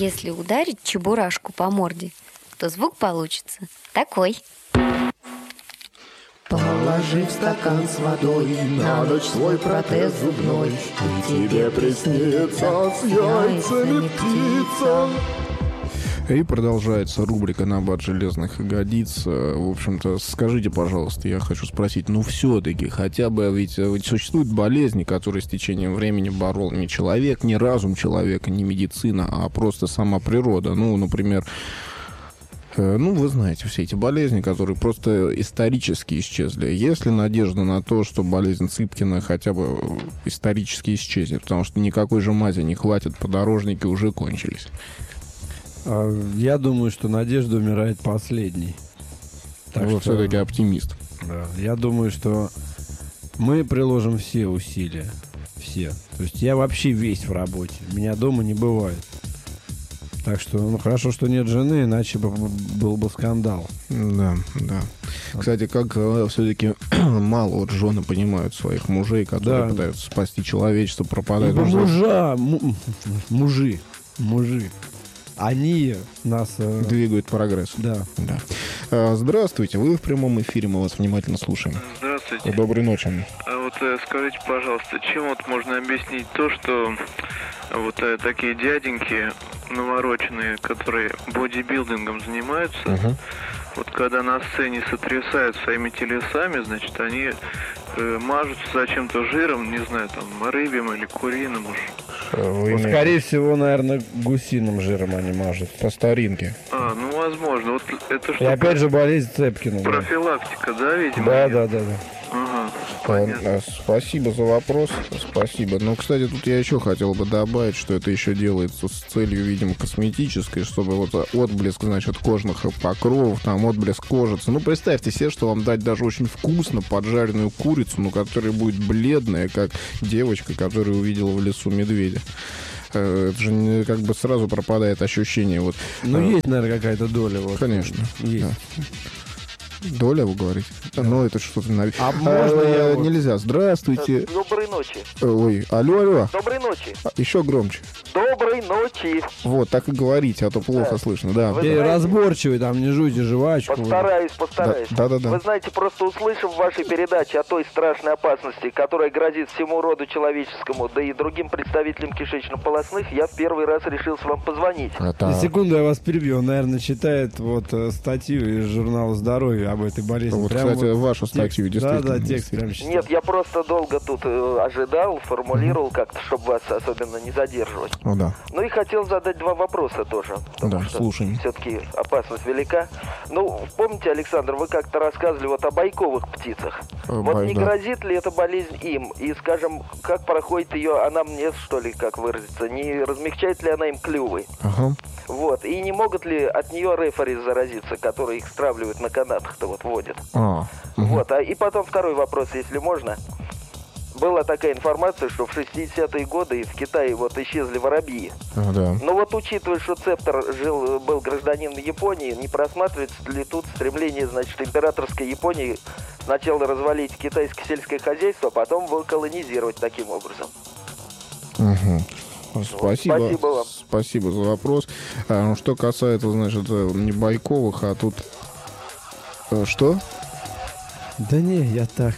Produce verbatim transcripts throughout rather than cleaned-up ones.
если ударить чебурашку по морде, то звук получится такой. Положи в стакан с водой на ночь свой протез зубной, и тебе приснится с яйцами птица. И продолжается рубрика «Набат железных ягодиц». В общем-то, скажите, пожалуйста, я хочу спросить, ну все-таки хотя бы, ведь, ведь существуют болезни, которые с течением времени борол не человек, не разум человека, не медицина, а просто сама природа. Ну, например, ну, вы знаете все эти болезни, которые просто исторически исчезли. Есть ли надежда на то, что болезнь Цыпкина хотя бы исторически исчезнет? Потому что никакой же мази не хватит, подорожники уже кончились. Я думаю, что надежда умирает последней. Так Вы что... все-таки оптимист. Да. Я думаю, что мы приложим все усилия. Все. То есть я вообще весь в работе. Меня дома не бывает. Так что, ну, хорошо, что нет жены, иначе бы был бы скандал. Да, да. Кстати, как э, все-таки мало вот жены понимают своих мужей, которые да. пытаются спасти человечество, пропадают. Ибо мужа, му, мужи, мужи. Они нас... Э... Двигают прогресс. Да. да. А, здравствуйте, вы в прямом эфире, мы вас внимательно слушаем. Здравствуйте. Доброй ночи. А вот э, скажите, пожалуйста, чем вот можно объяснить то, что вот э, такие дяденьки навороченные, которые бодибилдингом занимаются, uh-huh. вот когда на сцене сотрясают своими телесами, значит, они э, мажутся зачем-то жиром, не знаю, там, рыбьим или куриным уж. Вот, скорее всего, наверное, гусиным жиром они мажут. По старинке. А, ну, возможно. Вот это что? И опять же болезнь Цепкина. Профилактика, да, да видимо? Да, да, да, да. Ага, а, спасибо за вопрос. Спасибо. Но, кстати, тут я еще хотел бы добавить, что это еще делается с целью, видимо, косметической, чтобы вот отблеск, значит, кожных покровов, там, отблеск кожицы. Ну, представьте себе, что вам дать даже очень вкусно поджаренную курицу, но которая будет бледная, как девочка, которая увидела в лесу медведя. Это же как бы сразу пропадает ощущение. Вот. Ну, а... есть, наверное, какая-то доля. Вот. Конечно. Есть. Да. Доля, вы говорите? Да. Ну, это что-то... Нав... А можно а, я... Нельзя. Здравствуйте. Доброй ночи. Ой, алло, алло. Доброй ночи. Еще громче. Доброй ночи. Вот, так и говорите, а то плохо да. слышно. Да. Вы знаете... Разборчивый, там, не жуйте жвачку. Постараюсь, постараюсь. Да, да, да, да. Вы знаете, просто услышав в вашей передаче о той страшной опасности, которая грозит всему роду человеческому, да и другим представителям кишечно-полостных, я в первый раз решился вам позвонить. Это... На секунду я вас перебью. Он, наверное, читает вот статью из журнала «Здоровье» об этой болезни. Вот, прям кстати, вот вашу статью, текст, действительно. Да, да, текст прям читал. Нет, я просто долго тут э, ожидал, формулировал mm-hmm. как-то, чтобы вас особенно не задерживать. О, да. Ну и хотел задать два вопроса тоже. Да, слушаем. Все-таки опасность велика. Ну, помните, Александр, вы как-то рассказывали вот о бойковых птицах. Э, вот бай, не да. грозит ли эта болезнь им? И, скажем, как проходит ее анамнез, что ли, как выразиться? Не размягчает ли она им клювы? Ага. Вот. И не могут ли от нее рефери заразиться, которые их стравливают на канатах-то вот водят? А, угу. Вот. А и потом второй вопрос, если можно. Была такая информация, что в шестидесятые годы в Китае вот исчезли воробьи. А, да. Но вот учитывая, что Цептер жил, был гражданином Японии, не просматривается ли тут стремление, значит, императорской Японии сначала развалить китайское сельское хозяйство, а потом его колонизировать таким образом? Угу. Спасибо. Вот, спасибо вам. Спасибо за вопрос. А, ну, что касается, значит, не бойковых, а тут... Что? Да не, я так...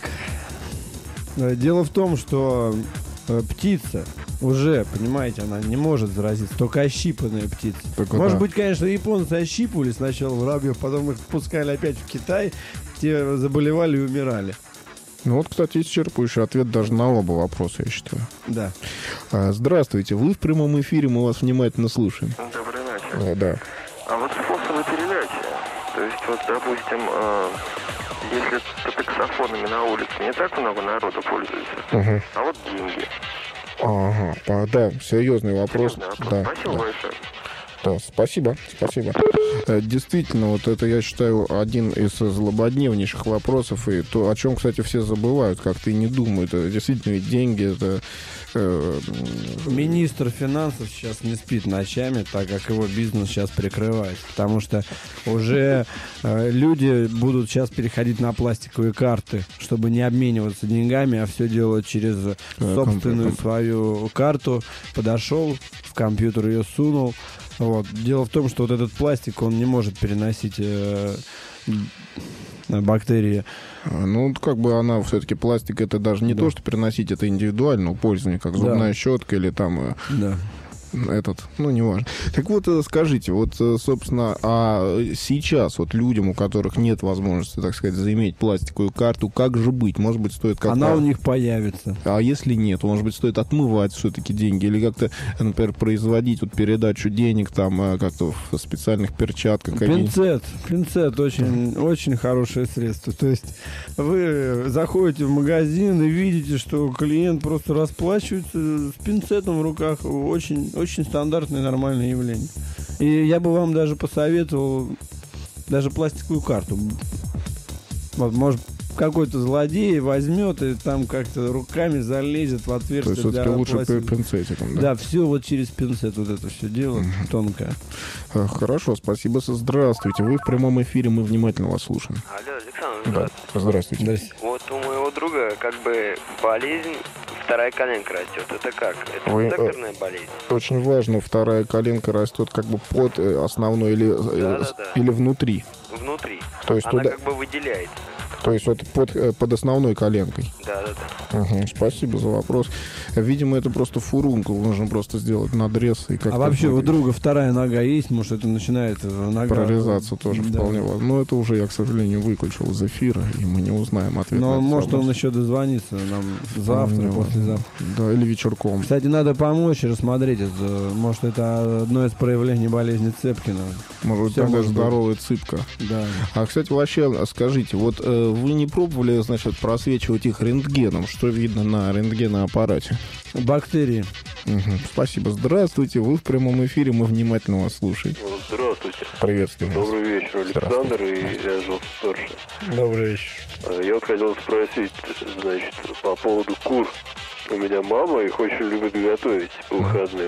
Дело в том, что э, птица уже, понимаете, она не может заразиться, только ощипанная птица. Только может да. быть, конечно, японцы ощипывали сначала воробьев, потом их пускали опять в Китай, те заболевали и умирали. Ну вот, кстати, исчерпывающий ответ даже на оба вопроса, я считаю. Да. А, здравствуйте, вы в прямом эфире, мы вас внимательно слушаем. Доброй ночи. А, да. А вот способы перелятия, то есть вот, допустим... Э... Если с таксофонами на улице не так много народу пользуется, угу. а вот деньги. Ага, да, серьезный вопрос. Серьезный вопрос. Да, Спасибо да. большое. Да, спасибо, спасибо. Действительно, вот это, я считаю, один из злободневнейших вопросов, и то, о чем, кстати, все забывают, как-то и не думают. Действительно, ведь деньги — это... Э... Министр финансов сейчас не спит ночами, так как его бизнес сейчас прикрывается, потому что уже э, люди будут сейчас переходить на пластиковые карты, чтобы не обмениваться деньгами, а все делать через собственную свою карту. Подошел, в компьютер ее сунул, Вот. Дело в том, что вот этот пластик, он не может переносить э, бактерии. Ну, как бы она все-таки пластик, это даже не да. то, что переносить, это индивидуального пользования, как зубная да. щетка или там... Да. Этот, ну, не важно. Так вот, скажите, вот, собственно, а сейчас вот людям, у которых нет возможности, так сказать, заиметь пластиковую карту, как же быть? Может быть, стоит как-то... Она у них появится. А если нет, может быть, стоит отмывать все-таки деньги или как-то, например, производить вот передачу денег там как-то в специальных перчатках? Пинцет. Пинцет очень, очень хорошее средство. То есть вы заходите в магазин и видите, что клиент просто расплачивается с пинцетом в руках. Очень Очень стандартное, нормальное явление. И я бы вам даже посоветовал даже пластиковую карту. Вот, может, какой-то злодей возьмет и там как-то руками залезет в отверстие. То есть все-таки лучше пластик... пинцетиком, да? Да, все вот через пинцет вот это все дело uh-huh. тонкое. Хорошо, спасибо. Здравствуйте. Вы в прямом эфире, мы внимательно вас слушаем. Алло, Александр, здравствуйте. Да. Здравствуйте. Здравствуйте. Вот у моего друга как бы болезнь, вторая коленка растет. Это как? Это Вы, доктормная болезнь? Очень важно, вторая коленка растет как бы под основной или, да, да, да. или внутри? Внутри. То есть она туда... как бы выделяется. То есть вот под, под основной коленкой. Да, да, да. Угу, спасибо за вопрос. Видимо, это просто фурункул. Нужно просто сделать надрез. И как-то а вообще будет... у друга вторая нога есть? Может, это начинает нога... прорезаться тоже да. вполне важно. Но это уже я, к сожалению, выключил из эфира, и мы не узнаем ответ. Но может он еще дозвонится нам завтра, ну, послезавтра. Да, или вечерком. Кстати, надо помочь и рассмотреть это. Может, это одно из проявлений болезни Цепкина. Может быть, тогда здоровая цыпка. Да. А, кстати, вообще, скажите, вот э, вы не пробовали, значит, просвечивать их рентгеном? Что видно на рентгеноаппарате? Бактерии. Угу. Спасибо. Здравствуйте. Вы в прямом эфире, мы внимательно вас слушаем. Здравствуйте. Приветствую. Добрый вечер, Александр и Ляжел Сторша. Добрый вечер. Я вот хотел спросить, значит, по поводу кур. У меня мама их очень любит готовить по выходным.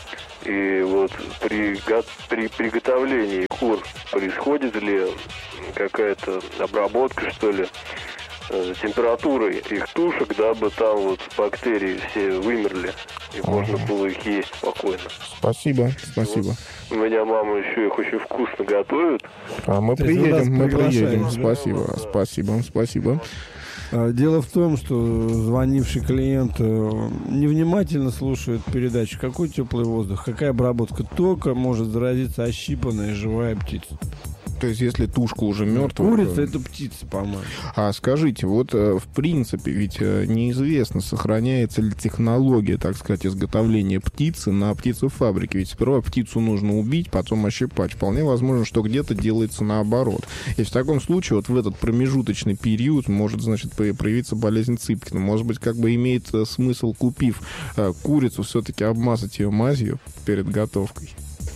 И вот при, при приготовлении кур происходит ли какая-то обработка, что ли, температурой их тушек, дабы там вот бактерии все вымерли, и ага. можно было их есть спокойно. Спасибо, спасибо. Вот у меня мама еще их очень вкусно готовит. А мы приедем, мы приедем. Спасибо, спасибо, спасибо. Дело в том, что звонивший клиент невнимательно слушает передачу. Какой теплый воздух, какая обработка. Только может заразиться ощипанная живая птица. То есть, если тушка уже мертвая... Курица то... — это птица, по-моему. А скажите, вот в принципе, ведь неизвестно, сохраняется ли технология, так сказать, изготовления птицы на птицефабрике. Ведь сперва птицу нужно убить, потом ощипать. Вполне возможно, что где-то делается наоборот. И в таком случае, вот в этот промежуточный период может, значит, проявиться болезнь Цыпкина. Может быть, как бы имеет смысл, купив курицу, все-таки обмазать ее мазью перед готовкой.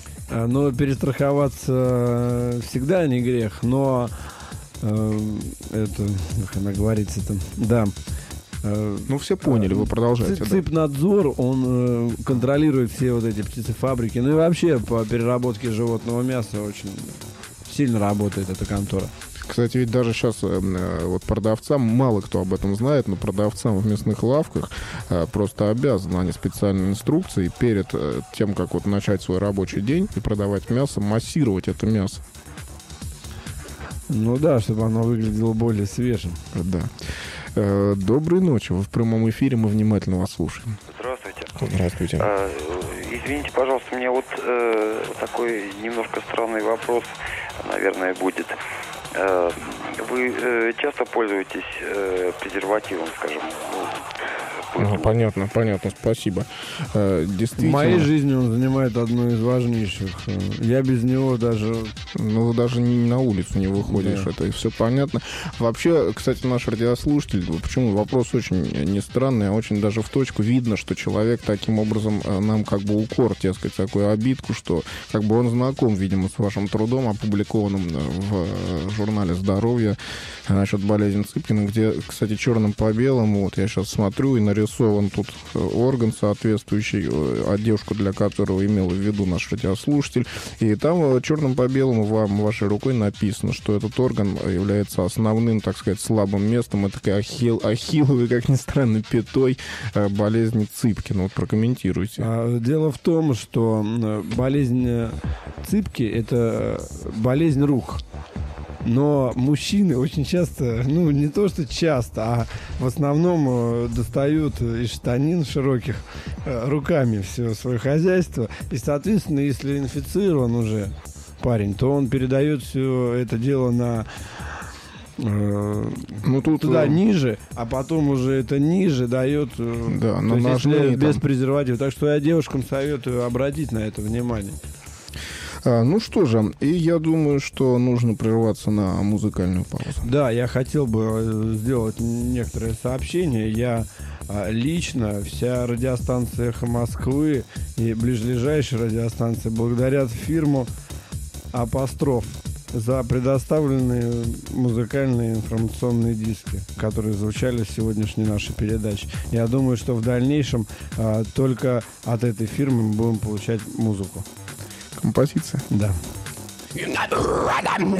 Но перестраховаться всегда не грех, но э, это, как она говорится там, да. Э, ну, все поняли, вы продолжаете. Цыпнадзор, да. он э, контролирует все вот эти птицефабрики. Ну и вообще по переработке животного мяса очень сильно работает эта контора. Кстати, ведь даже сейчас э, вот продавцам, мало кто об этом знает, но продавцам в мясных лавках э, просто обязаны, они специальные инструкции перед э, тем, как вот начать свой рабочий день и продавать мясо, массировать это мясо. Ну да, чтобы оно выглядело более свежим. Да. Э, доброй ночи, вы в прямом эфире, мы внимательно вас слушаем. Здравствуйте. Здравствуйте. А, извините, пожалуйста, у меня вот э, такой немножко странный вопрос, наверное, будет. Вы э, часто пользуетесь э, презервативом, скажем? Ну, понятно, понятно, спасибо. Э, действительно. В моей жизни он занимает одну из важнейших. Я без него даже... Ну, даже не на улицу не выходишь, да. Это и все понятно. Вообще, кстати, наш радиослушатель, почему вопрос очень не странный, а очень даже в точку. Видно, что человек таким образом нам как бы укор, так сказать, такую обидку, что как бы он знаком, видимо, с вашим трудом, опубликованным в журнале «Здоровье» насчет болезни Цыпкина, где, кстати, черным по белому, вот я сейчас смотрю и нарисую нарисован тут орган соответствующий, одежку для которого имел в виду наш радиослушатель. И там черным по белому вам вашей рукой написано, что этот орган является основным, так сказать, слабым местом, это такая ахилл, ахилловой, как ни странно, пятой болезни Цыпкина. Вот прокомментируйте. Дело в том, что болезнь Цыпки — это болезнь рук. Но мужчины очень часто, ну не то что часто, а в основном достают из штанин широких руками все свое хозяйство. И, соответственно, если инфицирован уже парень, то он передает все это дело на... Ну, тут туда ниже, а потом уже это ниже дает, да, то есть, если без презерватива. Так что я девушкам советую обратить на это внимание. А, ну что же, и я думаю, что нужно прерваться на музыкальную паузу. Да, я хотел бы сделать некоторые сообщения. Я а, лично, вся радиостанция «Эхо Москвы» и ближайшие радиостанции благодарят фирму «Апостроф» за предоставленные музыкальные информационные диски, которые звучали в сегодняшней нашей передаче. Я думаю, что в дальнейшем а, только от этой фирмы мы будем получать музыку. Композиция? Да. You got to run